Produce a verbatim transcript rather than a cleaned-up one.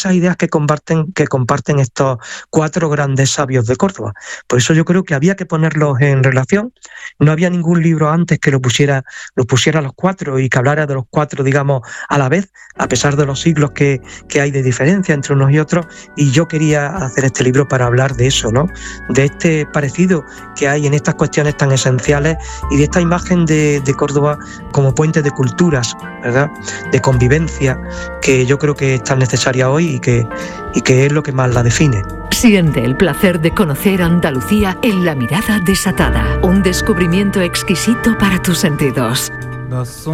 esas ideas que comparten, que comparten estos cuatro grandes sabios de Córdoba. Por eso yo creo que había que ponerlos en relación. No había ningún libro antes que lo pusiera, lo pusiera a los cuatro y que hablara de los cuatro, digamos, a la vez, a pesar de los siglos que, que hay de diferencia entre unos y otros, y yo quería hacer este libro para hablar de eso, ¿no? De este parecido que hay en estas cuestiones tan esenciales y de esta imagen de, de Córdoba como puente de culturas, ¿verdad? De convivencia, que yo creo que es tan necesaria hoy y que, y que es lo que más la define. Siente el placer de conocer Andalucía en La Mirada Desatada, un descubrimiento exquisito para tus sentidos.